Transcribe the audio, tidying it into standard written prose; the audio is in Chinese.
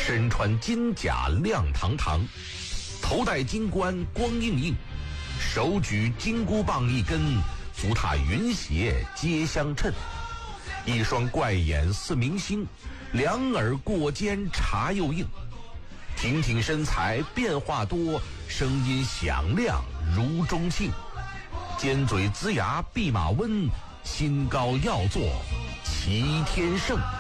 身穿金甲亮堂堂，头戴金冠光映映，手举金箍棒一根，足踏云鞋皆相称。一双怪眼似明星，两耳过肩茶又硬。挺挺身材变化多，声音响亮如钟磬。尖嘴龇牙弼马温，心高要作齐天圣。